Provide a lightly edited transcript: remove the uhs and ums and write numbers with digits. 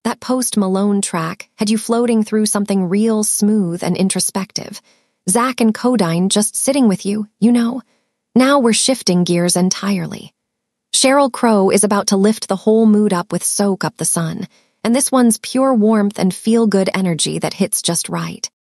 That Post Malone track had you floating through something real smooth and introspective. Zach and Codine just sitting with you, you know. Now we're shifting gears entirely. Sheryl Crow is about to lift the whole mood up with Soak Up the Sun, and this one's pure warmth and feel-good energy that hits just right.